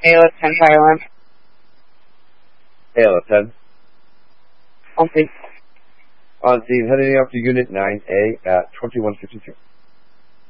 ALS 10 fire alarm. ALS 10. On scene. On scene, heading up to Unit 9A at 2152.